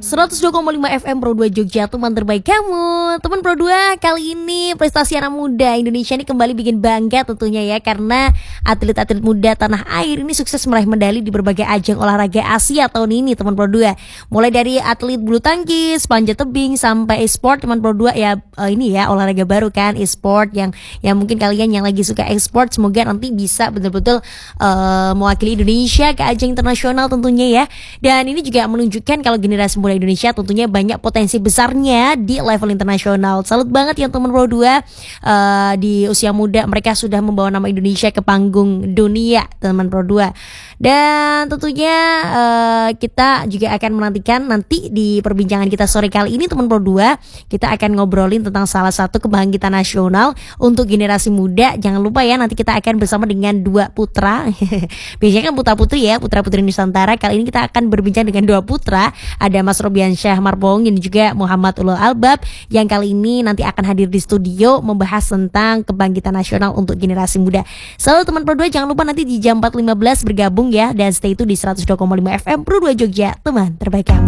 102,5 FM Pro 2 Jogja, teman terbaik kamu. Teman Pro 2, kali ini prestasi anak muda Indonesia ini kembali bikin bangga tentunya ya, karena atlet-atlet muda tanah air ini sukses meraih medali di berbagai ajang olahraga Asia tahun ini, teman Pro 2. Mulai dari atlet bulu tangkis, panjat tebing sampai e-sport, teman Pro 2 ya. Ini ya olahraga baru kan, e-sport yang mungkin kalian yang lagi suka e-sport semoga nanti bisa betul-betul mewakili Indonesia ke ajang internasional tentunya ya. Dan ini juga menunjukkan kalau generasi muda Indonesia tentunya banyak potensi besarnya di level internasional. Salut banget ya teman Pro 2, di usia muda mereka sudah membawa nama Indonesia ke panggung dunia, teman Pro 2. Dan tentunya kita juga akan menantikan nanti di perbincangan kita sore kali ini, teman Pro 2, kita akan ngobrolin tentang salah satu kebangkitan nasional untuk generasi muda. Jangan lupa ya, nanti kita akan bersama dengan dua putra. Biasanya kan putra putri ya, putra putri Nusantara. Kali ini kita akan berbincang dengan dua putra. Ada Mas Robiansyah Marpong dan juga Muhammad Ulul Albab, yang kali ini nanti akan hadir di studio membahas tentang kebangkitan nasional untuk generasi muda. Selalu teman Pro 2, jangan lupa nanti di jam 4.15 bergabung ya, dan stay tune di 102,5 FM Pro 2 Jogja, teman terbaik kamu.